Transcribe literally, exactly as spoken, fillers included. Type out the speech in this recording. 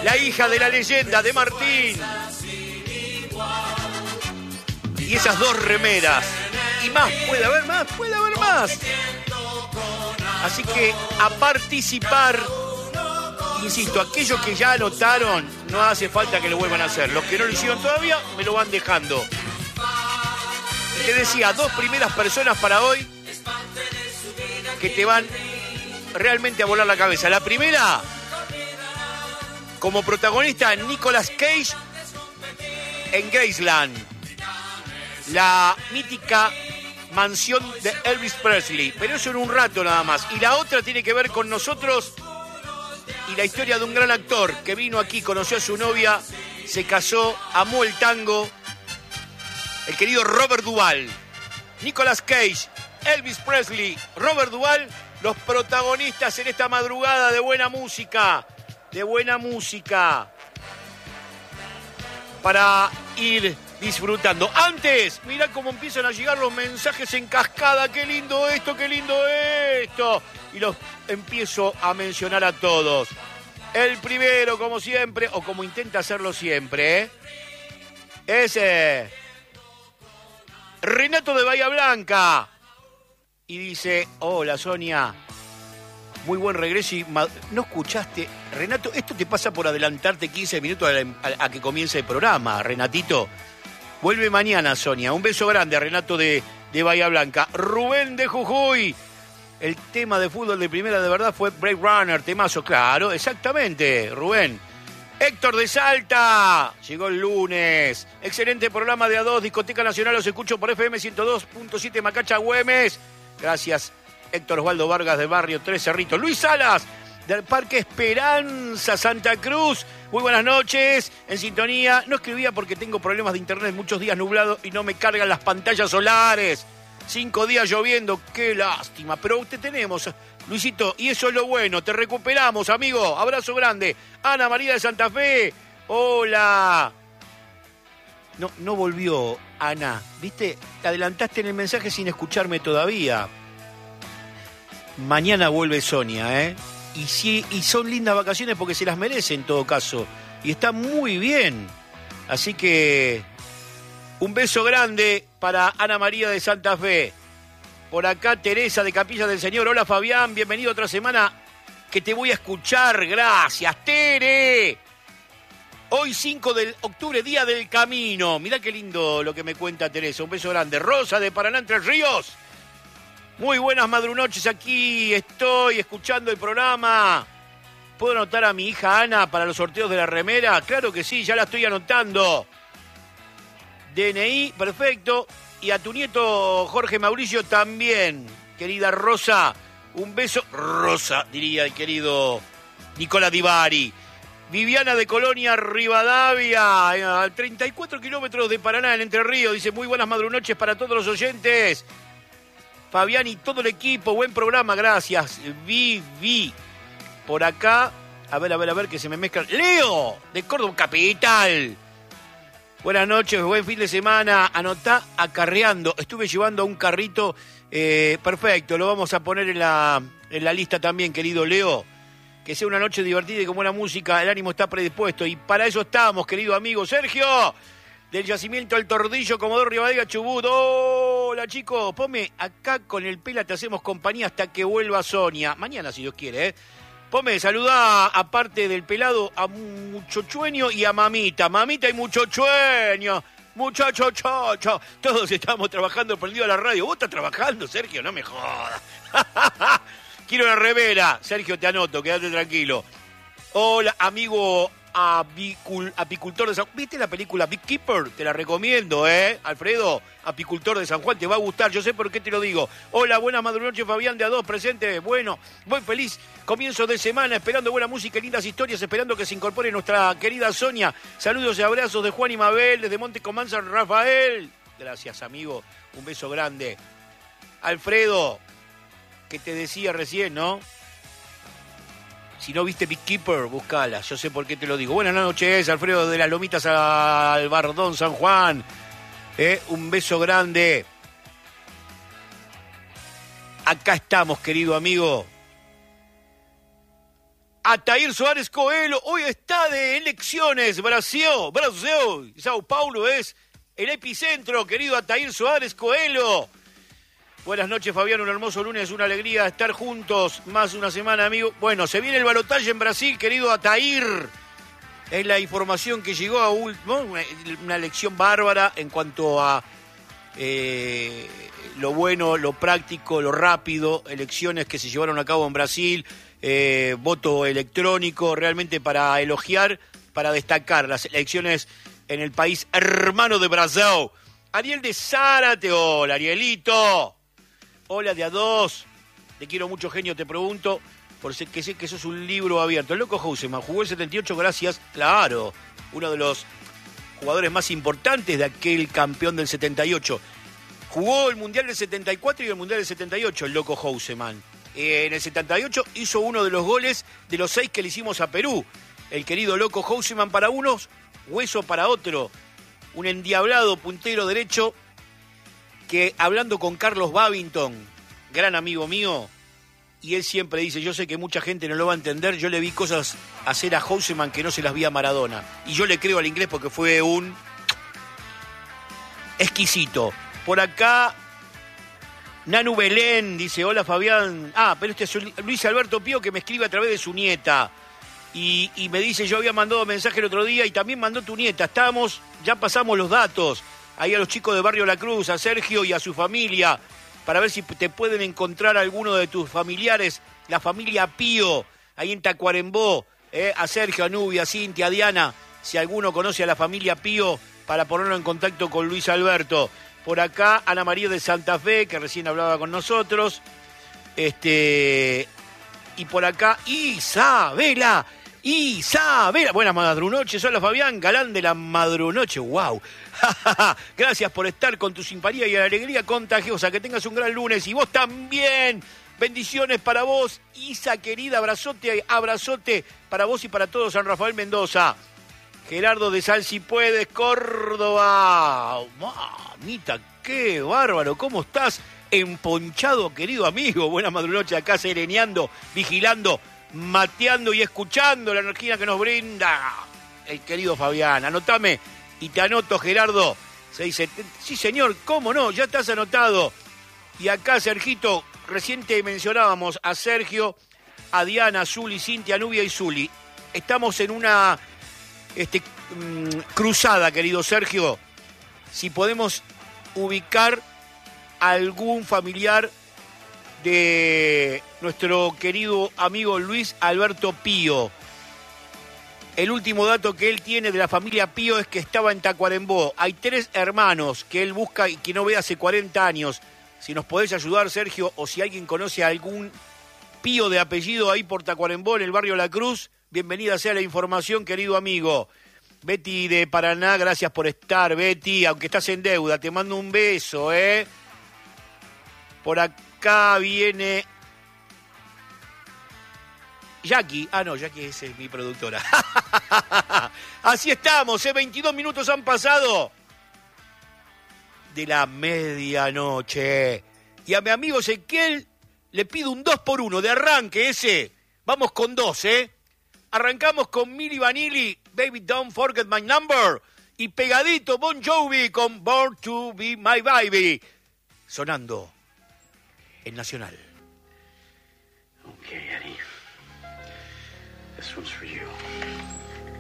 la hija de la leyenda de Martín. Y esas dos remeras. Y más, puede haber más, puede haber más. Así que a participar, insisto, aquellos que ya anotaron, no hace falta que lo vuelvan a hacer. Los que no lo hicieron todavía, me lo van dejando. Te decía, dos primeras personas para hoy que te van realmente a volar la cabeza. La primera, como protagonista, Nicolas Cage en Graceland, la mítica mansión de Elvis Presley. Pero eso en un rato nada más. Y la otra tiene que ver con nosotros y la historia de un gran actor que vino aquí, conoció a su novia, se casó, amó el tango, el querido Robert Duvall. Nicolas Cage, Elvis Presley, Robert Duvall, los protagonistas en esta madrugada de buena música, de buena música, para ir disfrutando. Antes, mirá cómo empiezan a llegar los mensajes en cascada. Qué lindo esto, qué lindo esto. Y los empiezo a mencionar a todos. El primero, como siempre, o como intenta hacerlo siempre, ¿eh? es eh, Renato de Bahía Blanca. Y dice, hola Sonia, muy buen regreso. Y ¿no escuchaste? Renato, esto te pasa por adelantarte quince minutos a, a, a que comience el programa, Renatito. Vuelve mañana, Sonia. Un beso grande a Renato de, de Bahía Blanca. Rubén de Jujuy. El tema de fútbol de primera de verdad fue Blade Runner, temazo. Claro, exactamente, Rubén. Héctor de Salta. Llegó el lunes. Excelente programa de A dos, Discoteca Nacional. Los escucho por F M ciento dos punto siete Macacha, Güemes. Gracias, Héctor Osvaldo Vargas de Barrio Tres Cerritos. Luis Salas, del Parque Esperanza, Santa Cruz. Muy buenas noches, en sintonía. No escribía porque tengo problemas de internet, muchos días nublados y no me cargan las pantallas solares. Cinco días lloviendo, qué lástima. Pero te tenemos, Luisito, y eso es lo bueno. Te recuperamos, amigo. Abrazo grande. Ana María de Santa Fe. Hola. No, no volvió, Ana. ¿Viste? Te adelantaste en el mensaje sin escucharme todavía. Mañana vuelve Sonia, ¿eh? Y, sí, y son lindas vacaciones porque se las merece en todo caso. Y está muy bien. Así que un beso grande para Ana María de Santa Fe. Por acá Teresa de Capilla del Señor. Hola Fabián, bienvenido otra semana que te voy a escuchar. Gracias, Tere. Hoy cinco de octubre, Día del Camino. Mirá qué lindo lo que me cuenta Teresa. Un beso grande. Rosa de Paraná, Entre Ríos. Muy buenas madrunoches, aquí estoy escuchando el programa. ¿Puedo anotar a mi hija Ana para los sorteos de la remera? Claro que sí, ya la estoy anotando. D N I, perfecto. Y a tu nieto Jorge Mauricio también. Querida Rosa, un beso. Rosa, diría el querido Nicola Di Bari. Viviana de Colonia, Rivadavia, a treinta y cuatro kilómetros de Paraná, en Entre Ríos. Dice, muy buenas madrunoches para todos los oyentes. Fabián y todo el equipo, buen programa, gracias. Vivi, por acá, a ver, a ver, a ver, que se me mezclan. Leo, de Córdoba Capital. Buenas noches, buen fin de semana. Anotá acarreando. Estuve llevando un carrito, eh, perfecto, lo vamos a poner en la, en la lista también, querido Leo. Que sea una noche divertida y con buena música, el ánimo está predispuesto. Y para eso estamos, querido amigo Sergio. Del Yacimiento El Tordillo, Comodoro Rivadavia, Chubut. Hola, chicos. Ponme acá con el Pela, te hacemos compañía hasta que vuelva Sonia. Mañana, si Dios quiere, ¿eh? Ponme, saluda, aparte del pelado, a Muchochueño y a Mamita. Mamita y Muchochueño. Muchacho, chocho. Todos estamos trabajando prendido a la radio. ¿Vos estás trabajando, Sergio? No me jodas. Quiero una remera. Sergio, te anoto, quédate tranquilo. Hola, amigo Apicul, apicultor de San Juan. ¿Viste la película Beekeeper? Te la recomiendo, ¿eh? Alfredo, apicultor de San Juan, te va a gustar, yo sé por qué te lo digo. Hola, buenas madrugoches, Fabián de A dos, presente. Bueno, muy feliz comienzo de semana, esperando buena música y lindas historias, esperando que se incorpore nuestra querida Sonia. Saludos y abrazos de Juan y Mabel, desde Monte Comanza, Rafael. Gracias, amigo, un beso grande. Alfredo, que te decía recién, ¿no? Si no viste Beekeeper, buscala. Yo sé por qué te lo digo. Buenas noches, Alfredo de las Lomitas al Bardón, San Juan. Eh, un beso grande. Acá estamos, querido amigo. Atair Soares Coelho, hoy está de elecciones, Brasil, Brasil, Sao Paulo es el epicentro, querido Atair Soares Coelho. Buenas noches, Fabián, un hermoso lunes, una alegría estar juntos, más una semana, amigo. Bueno, se viene el balotaje en Brasil, querido Atair. Es la información que llegó a último, una elección bárbara en cuanto a eh, lo bueno, lo práctico, lo rápido, elecciones que se llevaron a cabo en Brasil. Eh, voto electrónico, realmente para elogiar, para destacar las elecciones en el país hermano de Brasil. Ariel de Zárate, hola Arielito, hola de a dos, te quiero mucho, genio, te pregunto, porque sé que eso es un libro abierto. El loco Houseman jugó el setenta y ocho gracias, claro, uno de los jugadores más importantes de aquel campeón del setenta y ocho. Jugó el Mundial del setenta y cuatro y el Mundial del setenta y ocho, el loco Houseman. En el setenta y ocho hizo uno de los goles de los seis que le hicimos a Perú. El querido loco Houseman para unos, Hueso para otro. Un endiablado puntero derecho que, hablando con Carlos Babington, gran amigo mío, y él siempre dice, yo sé que mucha gente no lo va a entender, yo le vi cosas hacer a Houseman que no se las vi a Maradona. Y yo le creo al inglés porque fue un exquisito. Por acá... Nanu Belén dice, hola Fabián. Ah, pero este es Luis Alberto Pío que me escribe a través de su nieta. Y, y me dice, yo había mandado mensaje el otro día y también mandó tu nieta. Estábamos, ya pasamos los datos. Ahí a los chicos de Barrio La Cruz, a Sergio y a su familia, para ver si te pueden encontrar alguno de tus familiares, la familia Pío, ahí en Tacuarembó. Eh, a Sergio, a Nubia, a Cintia, a Diana. Si alguno conoce a la familia Pío, para ponerlo en contacto con Luis Alberto. Por acá, Ana María de Santa Fe, que recién hablaba con nosotros. Este, y por acá, Isabela, Isabela. Buenas madrunoches, hola Fabián, galán de la madrunoche, wow. Gracias por estar con tu simpatía y la alegría contagiosa. Que tengas un gran lunes y vos también. Bendiciones para vos, Isa querida, abrazote, abrazote para vos y para todos, San Rafael Mendoza. Gerardo de Sal si puedes, Córdoba. Mamita, qué bárbaro, ¿cómo estás? Emponchado, querido amigo. Buenas madrunoches acá, sereneando, vigilando, mateando y escuchando la energía que nos brinda el querido Fabián. Anotame y te anoto, Gerardo. seiscientos setenta. Sí, señor, cómo no, ya estás anotado. Y acá, Sergito, recién te mencionábamos a Sergio, a Diana, a Zuli, Cintia, Nubia y Zuli. Estamos en una... Este, mmm, cruzada, querido Sergio, si podemos ubicar algún familiar de nuestro querido amigo Luis Alberto Pío. El último dato que él tiene de la familia Pío es que estaba en Tacuarembó. Hay tres hermanos que él busca y que no ve hace cuarenta años. Si nos podés ayudar, Sergio, o si alguien conoce a algún Pío de apellido ahí por Tacuarembó, en el barrio La Cruz, bienvenida sea la información, querido amigo. Betty de Paraná, gracias por estar, Betty, aunque estás en deuda, te mando un beso, ¿eh? Por acá viene Jackie, ah no, Jackie es mi productora. Así estamos, ¿eh? veintidós minutos han pasado de la medianoche. Y a mi amigo Ezequiel le pido un dos por uno de arranque ese. Vamos con dos, ¿eh? Arrancamos con Milli Vanilli, Baby Don't Forget My Number. Y pegadito Bon Jovi con Born to Be My Baby. Sonando en Nacional. Okay, Eddie. This one's for you.